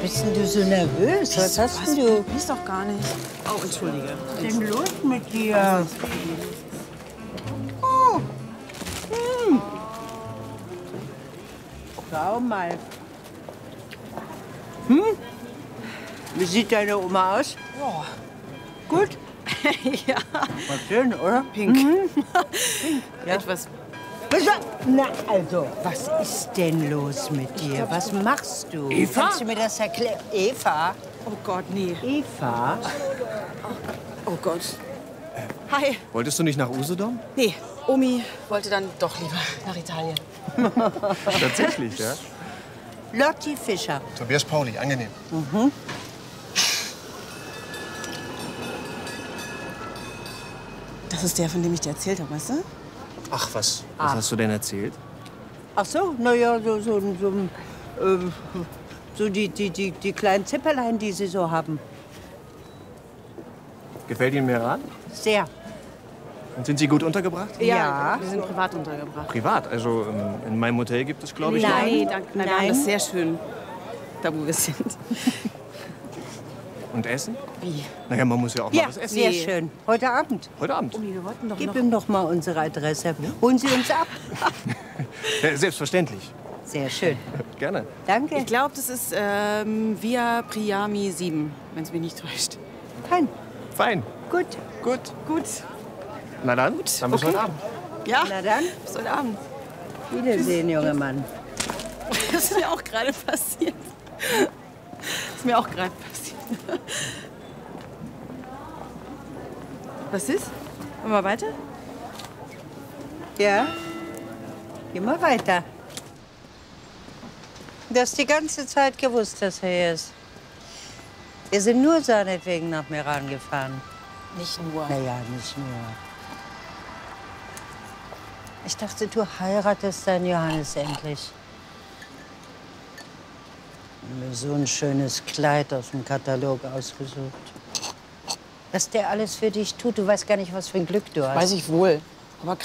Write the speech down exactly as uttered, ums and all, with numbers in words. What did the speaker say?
bist denn du so nervös? Was hast denn du? Ist doch gar nicht. Oh, entschuldige. Was ist denn los mit dir? Oh. Hm. Schau mal. Hm? Wie sieht deine Oma aus? Oh. Gut? Ja. War schön, oder? Pink. Mhm. Pink. Ja. Etwas. Na, also, was ist denn los mit dir? Was machst du? Eva? Kannst du mir das erklären? Eva? Oh Gott, nee. Eva? Oh Gott. Hi. Wolltest du nicht nach Usedom? Nee, Omi wollte dann doch lieber nach Italien. Tatsächlich, ja? Lotti Fischer. Tobias Pauli, angenehm. Mhm. Das ist der, von dem ich dir erzählt habe, weißt du? Ach, was? Was hast du denn erzählt? Ach so, na ja, so, so, so, äh, so die, die, die, die kleinen Zipperlein, die Sie so haben. Gefällt Ihnen Meran? Sehr. Und sind Sie gut untergebracht? Ja. Wir sind privat untergebracht. Privat, also ähm, in meinem Hotel gibt es, glaube ich, Nein, noch- danke. Nein, wir Nein. haben das sehr schön, da wo wir sind. Und Essen? Wie? Naja, man muss ja auch mal Ja, was essen. sehr Nee. schön. Heute Abend. Heute Abend. Omi, wir wollten doch Gib noch... ihm doch mal unsere Adresse. Holen Sie uns ab. Ja, selbstverständlich. Sehr schön. Gerne. Danke. Ich glaube, das ist ähm, Via Priami sieben, wenn es mich nicht täuscht. Fein. Fein. Gut. Gut. Gut. Na dann, dann bis Okay. heute Abend. Ja, Na dann, bis heute Abend. Wiedersehen, junger Mann. Das ist mir auch gerade passiert. Das ist mir auch gerade passiert. Was ist? Wollen wir weiter? Ja? Geh mal weiter. Du hast die ganze Zeit gewusst, dass er hier ist. Wir sind nur seinetwegen nach Meran gefahren. Nicht nur. Naja, nicht nur. Ich dachte, du heiratest deinen Johannes endlich. Mir so ein schönes Kleid aus dem Katalog ausgesucht. Was der alles für dich tut, du weißt gar nicht, was für ein Glück du hast. Weiß ich wohl.